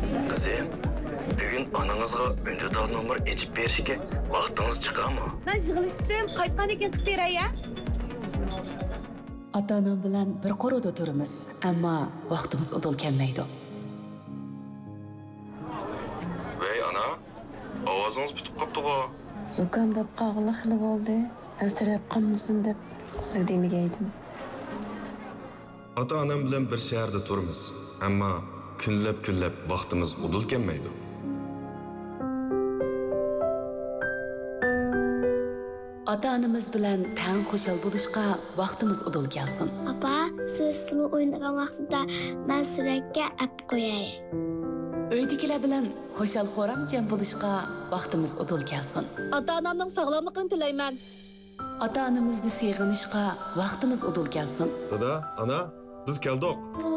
Kızım, bugün ananızga önceden numar içip berişke vaktiniz çıkar mı? Ben yig'ilishdim, qaytgan ekan qilib beray ya. Ota-onam bilan bir qo'rida turamiz, ammo vaqtimiz o'tib kelmaydi. Vey ana, ovoziniz bitib qopti-ku. Zukamdab qog'ili xili bo'ldi. Asrab qolmasin deb sizga demagaydim. Ota-onam bilan bir shaharda turamiz, ammo kunlab vaqtimiz o'tib kelmaydi. Ota-onamiz bilan tang xushal bo'lishga vaqtimiz o'tib kelsin. Papa, siz sulu o'ynagan vaqtida men suratga ap qo'yay. Uydagilar bilan xushal-xo'ram jam bo'lishga vaqtimiz o'tib kelsin. Ota-onamning sog'lomligini tilayman. Ota-onamizni sevg'inishga vaqtimiz o'tib kelsin. Dada, ana, biz keldik.